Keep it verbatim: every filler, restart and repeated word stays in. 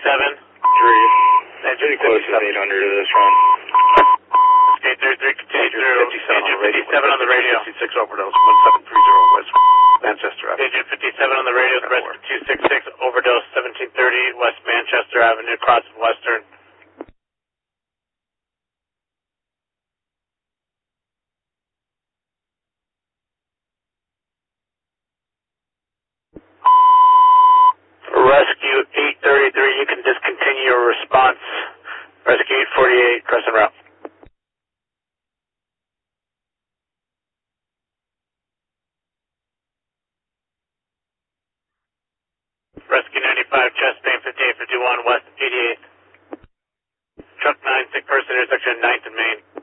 fifty-seven. Three. Engine Close to eight hundred to this run. eight thirty-three, continue through. fifty-seven Engine on the radio. fifty-seven on the radio. fifty-six overdose, one seven three zero West Manchester Avenue. Engine fifty-seven on the radio, the rest of two sixty-six, overdose seventeen thirty West Manchester Avenue, cross of Western. Rescue eight thirty-three, you can discontinue your response. Rescue eight forty-eight, crescent route. Rescue ninety-five, chest pain fifty-eight fifty-one, West eighty-eighth. Truck nine, sick person, intersection ninth and Main.